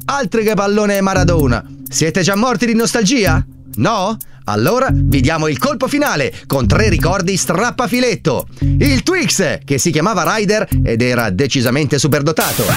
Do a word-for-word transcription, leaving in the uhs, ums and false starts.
altri che pallone Maradona. Siete già morti di nostalgia? No? Allora vi diamo il colpo finale con tre ricordi strappafiletto. Il Twix, che si chiamava Ryder ed era decisamente superdotato.